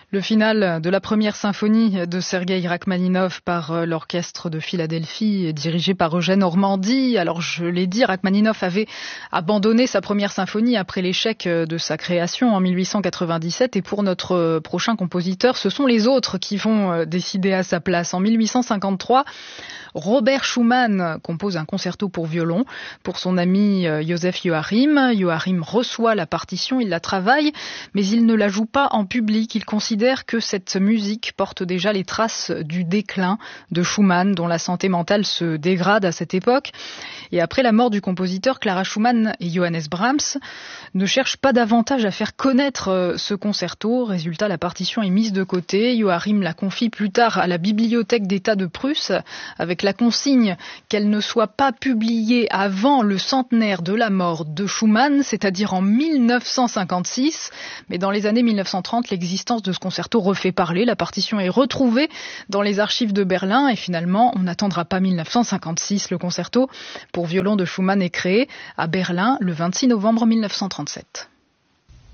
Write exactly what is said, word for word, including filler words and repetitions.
Le final de la première symphonie de Sergueï Rachmaninov par l'orchestre de Philadelphie, dirigé par Eugène Ormandy. Alors je l'ai dit, Rachmaninov avait abandonné sa première symphonie après l'échec de sa création en mille huit cent quatre-vingt-dix-sept. Et pour notre prochain compositeur, ce sont les autres qui vont décider à sa place. En mille huit cent cinquante-trois, Robert Schumann compose un concerto pour violon pour son ami Joseph Joachim. Joachim reçoit la partition, il la travaille, mais il ne la joue pas en public. Il considère que cette musique porte déjà les traces du déclin de Schumann, dont la santé mentale se dégrade à cette époque. Et après la mort du compositeur, Clara Schumann et Johannes Brahms ne cherchent pas davantage à faire connaître ce concerto. Résultat, la partition est mise de côté. Joachim la confie plus tard à la Bibliothèque d'État de Prusse, avec la consigne qu'elle ne soit pas publiée avant le centenaire de la mort de Schumann, c'est-à-dire en mille neuf cent cinquante-six. Mais dans les années mille neuf cent trente, l'existence de ce concerto refait parler. La partition est retrouvée dans les archives de Berlin et finalement, on n'attendra pas mille neuf cent cinquante-six. Le concerto pour violon de Schumann est créé à Berlin le vingt-six novembre mille neuf cent trente-sept.